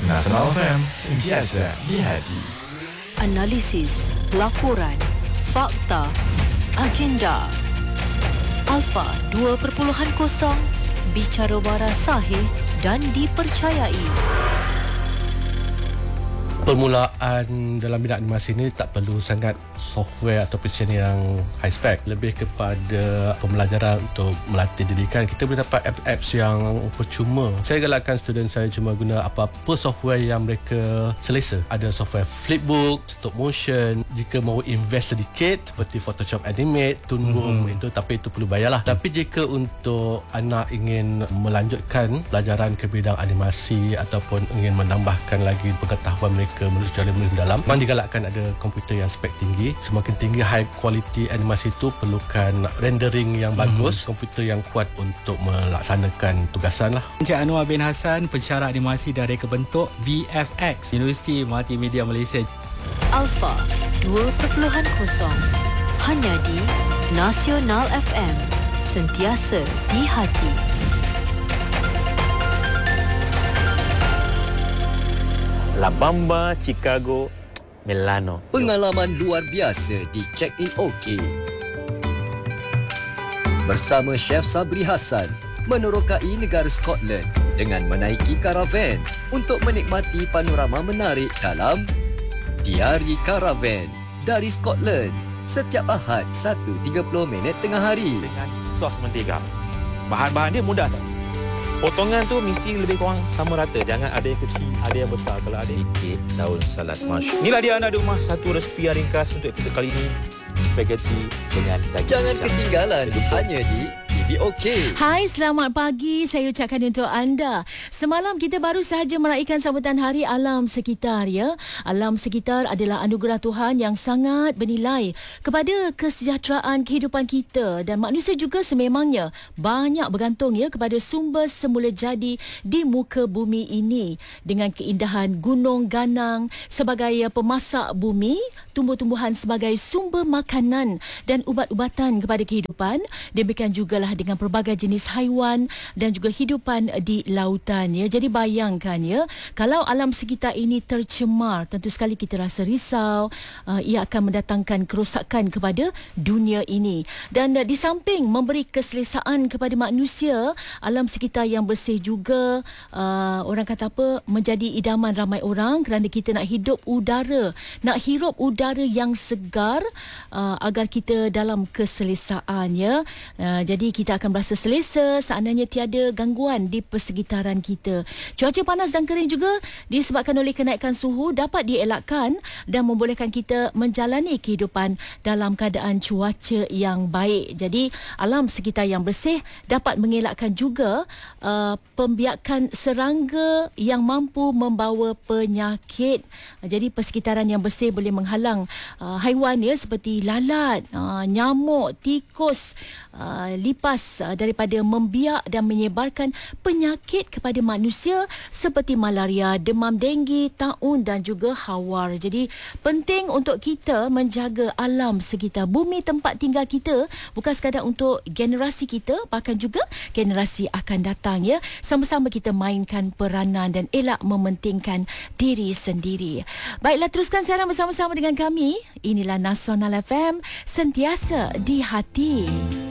Nasional FM, sentiasa di hati. Analisis, laporan, fakta, agenda. Alpha 2.0, bicara waras sahih dan dipercayai. Permulaan dalam bidang animasi ini tak perlu sangat software atau PC yang high spec, lebih kepada pembelajaran untuk melatih didikan. Kita boleh dapat apps yang percuma. Saya galakkan student saya cuma guna apa-apa software yang mereka selesa. Ada software flipbook, stop motion. Jika mahu invest sedikit seperti Photoshop Animate, Toonboom, itu, tapi itu perlu bayarlah. Tapi jika untuk anak ingin melanjutkan pelajaran ke bidang animasi ataupun ingin menambahkan lagi pengetahuan mereka menuju cara lebih dalam, memang digalakkan ada komputer yang spek tinggi. Semakin tinggi high quality animasi itu perlukan rendering yang bagus, komputer yang kuat untuk melaksanakan tugasan lah. Encik Anwar bin Hassan, pensyarah animasi dari kebentuk VFX Universiti Multimedia Malaysia. Alpha 2.0, hanya di Nasional FM, sentiasa di hati. La Bamba Chicago Milano. Pengalaman luar biasa di Check-in OK. Bersama Chef Sabri Hassan menerokai negara Scotland dengan menaiki karavan untuk menikmati panorama menarik dalam Diari Karavan dari Scotland setiap Ahad 1.30 tengah hari. Dengan sos mentega. Bahan-bahan dia mudah tak? Potongan tu mesti lebih kurang sama rata. Jangan ada yang kecil, ada yang besar. Kalau ada Sedikit daun salad mash. inilah dia anda di rumah, satu resipi yang ringkas untuk episode kali ini. Spaghetti dengan daging. Jangan kacang. ketinggalan hanya di TV OK. Hai, selamat pagi. Saya ucapkan untuk anda. Semalam kita baru sahaja meraihkan sambutan Hari Alam Sekitar, ya. Alam sekitar adalah anugerah Tuhan yang sangat bernilai kepada kesejahteraan kehidupan kita, dan manusia juga sememangnya banyak bergantung, ya, kepada sumber semula jadi di muka bumi ini, dengan keindahan gunung ganang sebagai pemasak bumi, tumbuh-tumbuhan sebagai sumber makanan dan ubat-ubatan kepada kehidupan. Demikian jugalah dengan pelbagai jenis haiwan dan juga hidupan di lautan, ya. Jadi bayangkan, ya, kalau alam sekitar ini tercemar, tentu sekali kita rasa risau. Ia akan mendatangkan kerosakan kepada dunia ini. Dan di samping memberi keselesaan kepada manusia, alam sekitar yang bersih juga orang kata apa, menjadi idaman ramai orang, kerana kita nak hirup udara yang segar agar kita dalam keselesaan, ya. Jadi kita akan berasa selesa seandainya tiada gangguan di persekitaran kita. Cuaca panas dan kering juga disebabkan oleh kenaikan suhu dapat dielakkan dan membolehkan kita menjalani kehidupan dalam keadaan cuaca yang baik. Jadi alam sekitar yang bersih dapat mengelakkan juga pembiakan serangga yang mampu membawa penyakit. Jadi persekitaran yang bersih boleh menghalang haiwan, ya, seperti lalat, nyamuk, tikus, lipas daripada membiak dan menyebarkan penyakit kepada manusia seperti malaria, demam denggi, taun dan juga hawar. Jadi penting untuk kita menjaga alam sekitar. Bumi tempat tinggal kita bukan sekadar untuk generasi kita, bahkan juga generasi akan datang, ya. Sama-sama kita mainkan peranan dan elak mementingkan diri sendiri. Baiklah, teruskan siaran bersama-sama dengan kami. Inilah Nasional FM, sentiasa di hati.